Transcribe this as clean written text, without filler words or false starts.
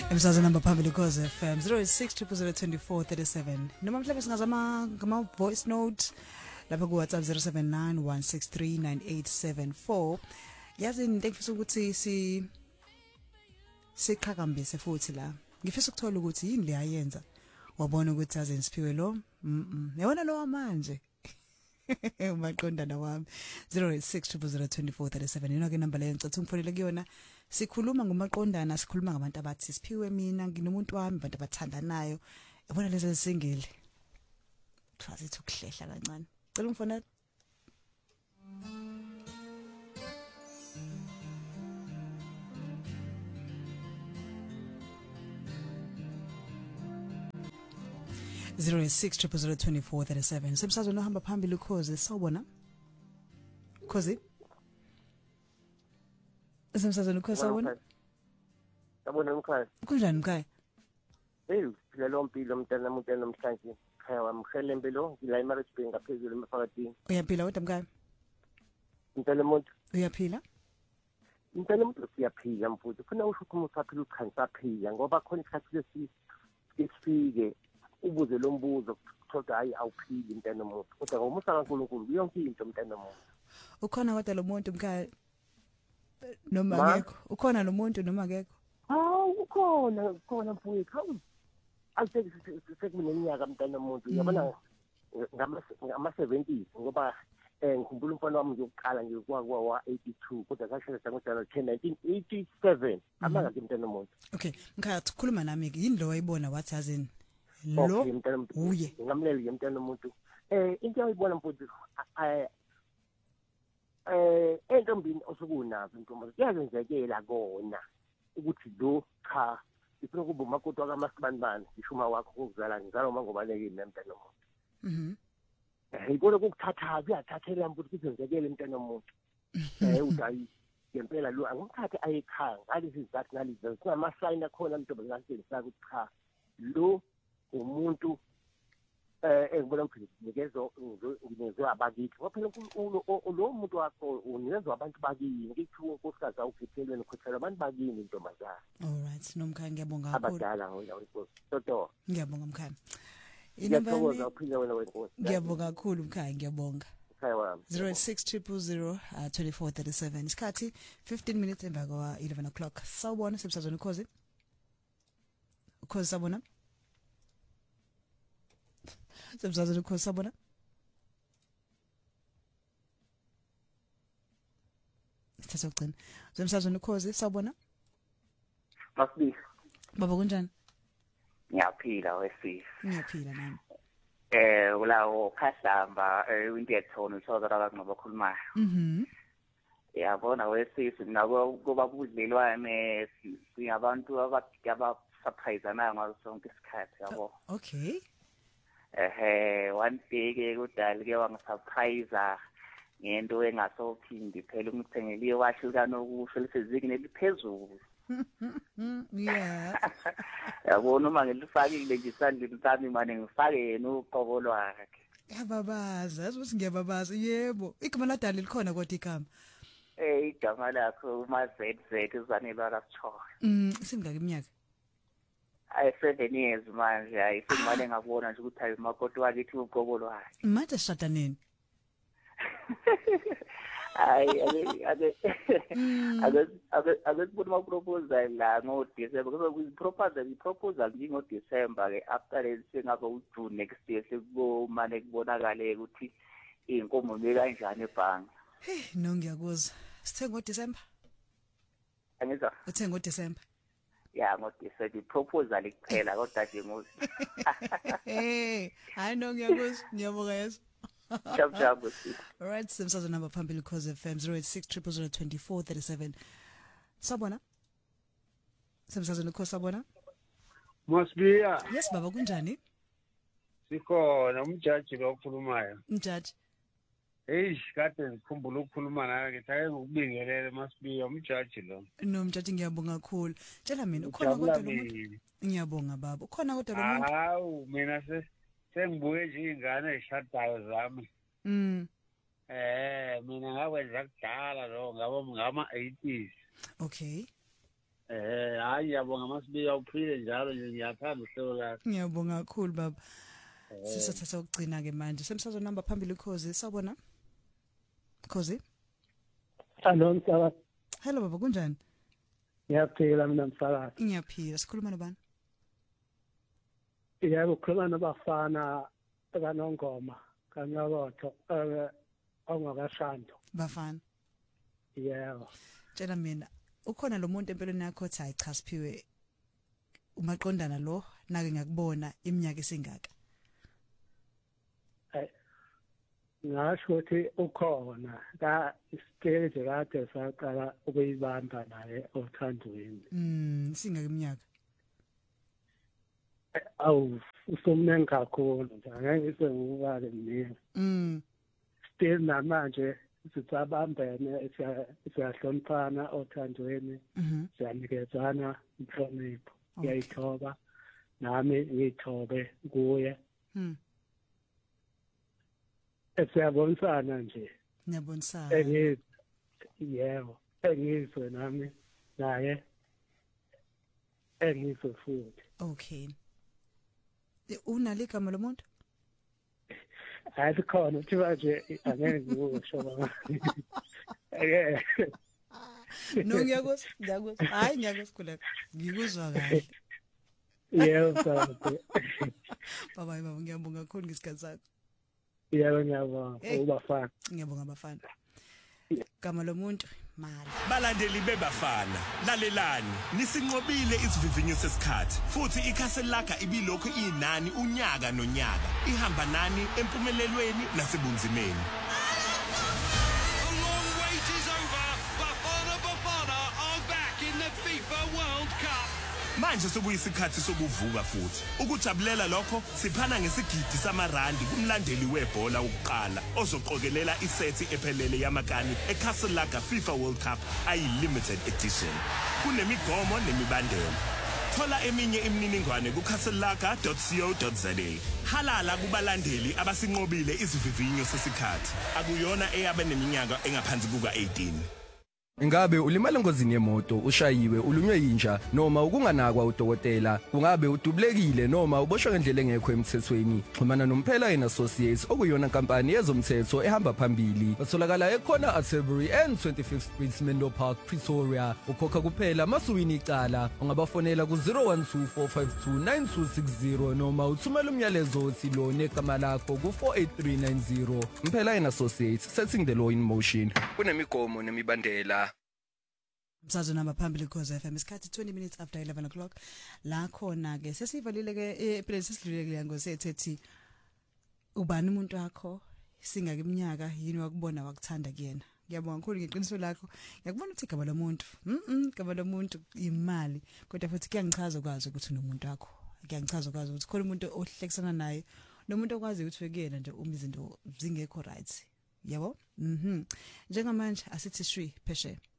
Emsazweni namba phambili Khoze FM 06002437 noma mhlawumbe singazama ngama voice note lapha ku WhatsApp 0791639874 yazi into engifisa ukuthi siqhakambise futhi la ngifisa ukuthola ukuthi yini le ayenza wabona ukuthi aze Siphiwe lo yabona lo manje umaqondana wami 06002437 yona ke number leyo ngicela ungifonele kuyona sikhuluma ngomaqondana sikhuluma ngabantu abathi Siphiwe mina nginomuntu wami abantu abathandanayo yabona lezi zisingile twazithi ukuhlehla kancane cela ungifonele Zero 06002437 semsazweni ohamba phambili Khoze sawubona Khoze semsazweni Khoze sawubona Sabona mkhaya kunjani mkhaya phila lo mpilo mntana namhlanje khaya wamkhele impilo ngila eMaritzburg ngaphezulu emphakathini uyaphila kodwa mkhaya mntana umuntu uyaphila mntana umuntu uyaphila mfuthu ufuna usho ukuthi umuntu aphila ukhansa phila ngoba khona isikhathi lesifike ubuze lo mbuzo kodwa hayi awuphili mntana umuntu kodwa ngomusa kaNkulunkulu yonke into mntana umuntu ukhona kodwa lo muntu mkhaya noma ngekho ukhona lo muntu noma ngekho ukhona mfowethu sekuneminyaka mntana umuntu yabona ngama-70s ngoba ngikhumbula umfana wami ngiyokuqala ngikwa 82 kodwa sashisa ngoJanuary 10 1987 amanga ke mntana umuntu okay mkhaya sikhuluma nami ke yini lo wayibona wathi azini lo uye ngamlele mntana umuntu into ayibona mfowethu entombini osukunazo intombi kuyazenzekela kona ukuthi lo cha ifuna kuba umakoti wakaMasibanibani ishuma wakho kokuzala ngizalo mangobaleke mntana umuntu yikona kokuthatha kuyathathela mfowethu kuzenzekele mntana umuntu udayi ngempela lo angimthathe ayekhaya ngalezi izathu ngalezi singamasayini akhona intombi ngasenzisa ukuthi cha lo umuntu engibona ukuthi ngikezwe abakithi ngoba phela lo muntu wakho unikezwe abantu bakini ngithi unkosikazi awukhiphelweni ukhiphelwa abantu bakini intombazana alright nomkhaya ngiyabonga kakhulu abadala ngawo toto ngiyabonga mkhaya inobani uphile wena wenkosi ngiyabonga kakhulu mkhaya ngiyabonga mkhaya wami 06002437 isikhathi 15 minutes emva kwa 11 o'clock sawubona semsazweni Khoze sabona semsazweni Khoze sabona sisogcina semsazweni Khoze sabona Masibisi baba kunjani ngiyaphila wesisi ngiyaphila nami ulawo khahlamba into yethono isozara kaNgcobo yabona wesisi nako kuba budlelwane singabantu abasurprisanayo ngaso sonke isikhathi yabo okay one day ke kudala ke wangisurprise ngento engasophindi phela umthengeli washo kanokusho lisezikini eliphezulu yeah yabona uma ngilifakile nje isandleni sami manje ngifake yena uqobo lwakhe yababaza ukuthi ngiyababaza yebo igama ladala likhona kodwa igama igama lakho uMaZZ izanelwa kaSithole singaka iminyaka 7 years manje ayisengimane ngabona nje ukuthi hayi makoti wakithi uqobo lwakhe manje shada nini ake kubona proposal la ngo December because proposal ngo December ke after sengaba uJune next year sekubomane kubonakale ukuthi inkomo lekanjani ebhangi no ngiyakuzwa sithe ngo December angizwa uthe ngo December ya ngo December proposal iphela kodwa nje ngo hayi no ngiyakuzwa ngiyabonga yeso Chap. All right, semsazweni namba phambili Khoze FM 0860002437. Sabona? Semsazweni Khoze sabona? Mosbiya. Yes baba kunjani? Sikhona umjaji lo okhulumayo. Umjaji. Kade ngikhumbula ukukhuluma naye ngithi ake ngikubingelele Mosbiya umjaji lo. No mjaji ngiyabonga kakhulu. Tshela mina ukhona kodwa lo muntu. Ngiyabonga baba. Ukhona kodwa lo muntu. Hawu mina sengibuye nje ingane ezishadayo zami. Mina ngakwenza kudala lo ngama 80s. Okay. hayi yabonga Masibiya uphile njalo nje ngiyathanda uhlelo lakho. Ngiyabonga kakhulu baba. Sisathatha ukugcina ke manje. Semsazo number phambili ukhozi sawubona. Khozi. Hello msakazi. Hello baba kunjani? Ngiyaphila mina msakazi. Ngiyaphila. Sikhuluma nobani? Yebo ukhuluma nabafana kaNongoma kaNyakotho ongakashando. Bafana. Yebo. Tshela mina ukhona lo muntu empelweni yakho othi hayi cha Siphiwe umaqondana lo nake ngakubona iminyaka esingaka. Ngasho ukuthi ukhona ka stage kade saqala ukuyibamba naye othandweni. Singaka iminyaka. Awu usomnengi kakhulu nje angeke ngikubale mina. Still namanje sisabambene siyahloniphana othandweni. Siyanikezana inhlonipho. Ngiyayithoba nami ngithobe kuye. Siyabonisana nje. Niyabonisana. Yebo, engizwe nami naye engizwe futhi. Okay. Unaligama lomuntu? Asikhona uthi manje angeke ngikusho mama. No ngiyakuzwa. Hayi ngiyakuzwa. Ngikuzwa kahle. Yebo sabe. Baba ngiyabonga kakhulu ngesikhathi sakho. Yebo ngiyabonga ubafana. Ngiyabonga abafana. Gama lomuntu mali. Balandeli bebafana lalelani nisinqobile isivivinyo sesikhathi futhi ikhaseli lakha ibilokho inani unyaka nonyaka ihamba nani empumelelweni nasebunzimeni. The long wait is over. Bafana are back in the FIFA World Cup. Manje sokuyisikhathi sokuvuka futhi ukujabulela lokho siphana ngesigidi samarandi kumlandeli webhola wokuqala ozoqokelela isethi ephelele yamakani eCastle Lager FIFA World Cup ayi-limited edition kunemigomo nemibandela. Thola eminye imininingwane ku-castlelager.co.za. Halala kubalandeli abasinqobile isivivinyo sesikhathi akuyona eyabe neminyaka engaphansi kuka-18. Ingabe ulimala engozini yemoto, ushayiwe, ulunywe yinja noma ukunganakwa udokotela, kungabe udubulekile noma uboshwe ngendlela engekho emthethweni? Xhumana noMphela and Associates okuyona inkampani yezomthetho ehamba phambili. Batholakala ekhona Atterbury and 25th Street Menlo Park, Pretoria. Ukhokha kuphela masuwini icala. Ungabafonela ku 0124529260 noma uthumela umyalezo othi lo negama lakho ku 48390. Mphela and Associates, setting the law in motion. Kunemigomo nemibandela. Msazo namba phambili Khoza FM isikhathi 20 minutes after 11 o'clock la khona ke sesivalile ke ephela sesidlulile ngosethe ethi ubani umuntu wakho singaka iminyaka yini wakubona wakuthanda kuyena. Ngiyabonga kakhulu ngeqiniso lakho. Ngiyakubona ukuthi igaba lomuntu igaba lomuntu imali kodwa futhi kuyangichaza ukwazi ukuthi unomuntu wakho. Kuyangichaza ukwazi ukuthi khona umuntu ohlekisana naye nomuntu okwazi ukuthi kuyena nje izinto zingekho right. Yabo? Njengamanje asithi shwi pheshe.